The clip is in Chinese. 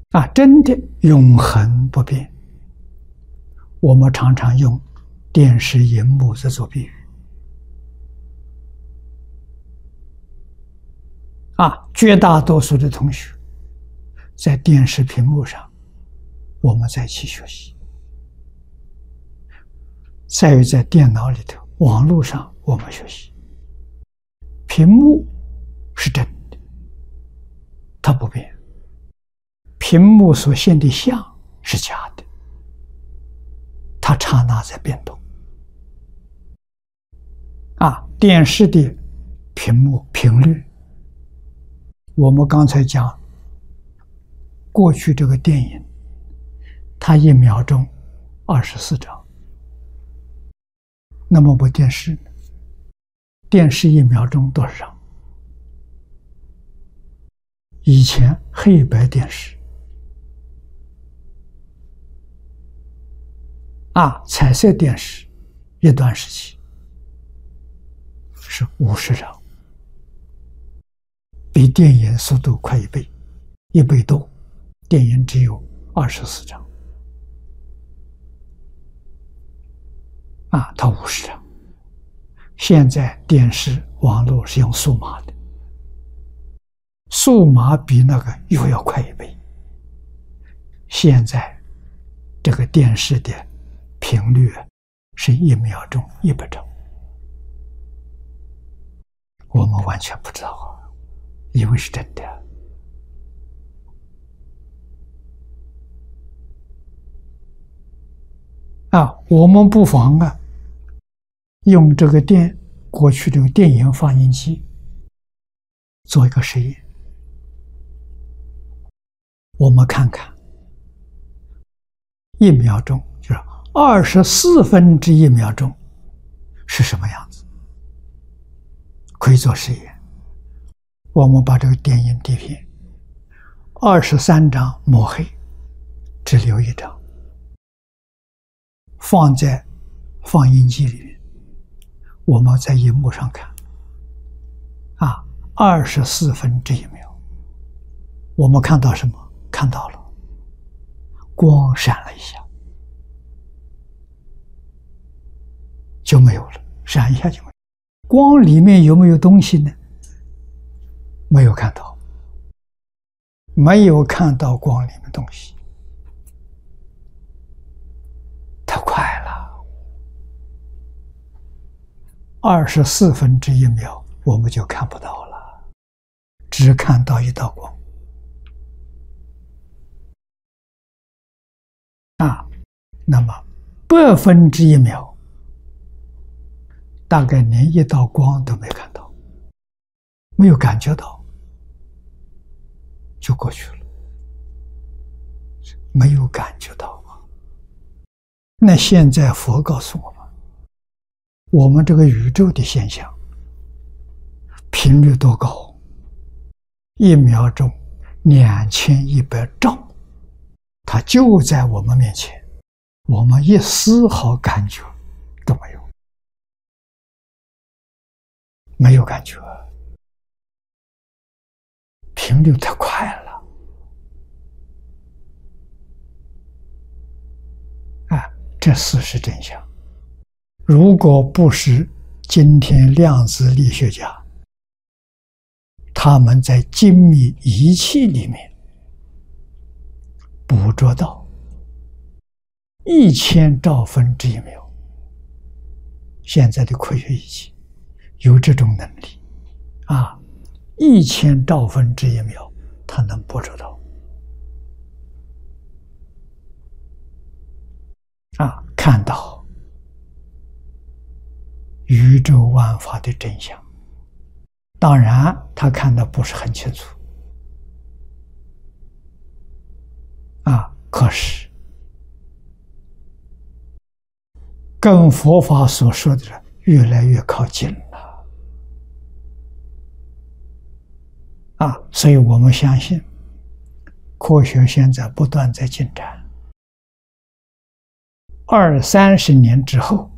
真的永恒不变。我们常常用电视荧幕在做比喻。绝大多数的同学在电视屏幕上，我们在一起学习；在于在电脑里头、网络上，我们学习。屏幕是真的，它不变；屏幕所现的相是假的，它刹那在变动。电视的屏幕频率，我们刚才讲，过去这个电影，它1秒钟24张，那么部电视呢？电视1秒钟多少张？以前黑白电视，彩色电视，一段时期是50张，比电影速度快1倍多，电影只有24张，它50张。现在电视网络是用数码的，数码比那个又要快1倍。现在这个电视的频率是1秒钟100张，我们完全不知道，以为是真的。我们不妨用这个过去这个电影放映机做一个实验，我们看看1秒钟，就是24分之1秒钟是什么样子，可以做实验。我们把这个电影底片23张抹黑，只留1张，放在放映机里面，我们在荧幕上看，24分之1秒，我们看到什么？看到了光闪了一下，就没有了，闪一下就没有。光里面有没有东西呢？没有看到，没有看到光里面东西，太快了，24分之1秒我们就看不到了，只看到一道光。那么8分之1秒，大概连一道光都没看到，没有感觉到，就过去了，没有感觉到。那现在佛告诉我们，我们这个宇宙的现象频率多高？1秒钟2100兆，它就在我们面前，我们一丝毫感觉都没有，没有感觉，频率太快了。这事实真相。如果不是今天量子力学家他们在精密仪器里面捕捉到1000兆分之1秒，现在的科学仪器有这种能力，1000兆分之1秒它能捕捉到看到宇宙万法的真相。当然他看得不是很清楚可是跟佛法所说的越来越靠近了所以我们相信科学现在不断在进展，20-30年之后